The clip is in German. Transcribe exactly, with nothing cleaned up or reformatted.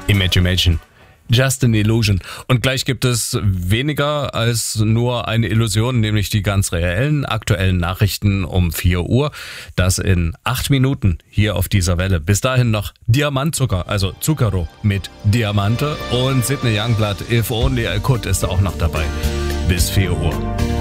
Imagination. Just an Illusion. Und gleich gibt es weniger als nur eine Illusion, nämlich die ganz reellen, aktuellen Nachrichten um vier Uhr. Das in acht Minuten hier auf dieser Welle. Bis dahin noch Diamantzucker, also Zucchero mit Diamante. Und Sidney Youngblood, If Only I Could, ist auch noch dabei. Bis vier Uhr.